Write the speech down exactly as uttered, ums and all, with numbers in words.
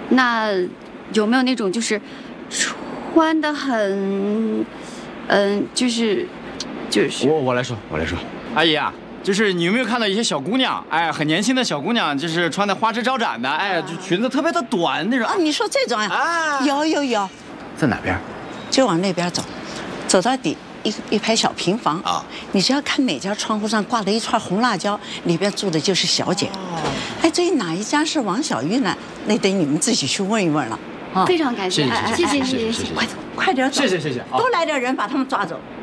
那有没有那种就是穿的很，嗯，就是就是我我来说，我来说，阿姨啊。 就是你有没有看到一些小姑娘，哎，很年轻的小姑娘，就是穿的花枝招展的，哎，就裙子特别的短那种。 啊，你说这种呀？啊，有有有， 在哪边？ 就往那边走，走到底一一排小平房啊，你只要看哪家窗户上挂了一串红辣椒，里边住的就是小姐。哦，哎，至于哪一家是王小玉呢？那得你们自己去问一问了。 啊，非常感谢， 谢谢谢谢谢谢谢谢， 快走，快点走， 谢谢谢谢， 多来点人把他们抓走。